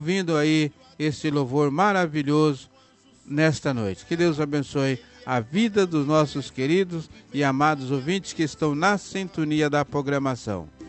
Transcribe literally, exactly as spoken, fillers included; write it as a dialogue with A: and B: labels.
A: ouvindo aí esse louvor maravilhoso nesta noite. Que Deus abençoe a vida dos nossos queridos e amados ouvintes que estão na sintonia da programação.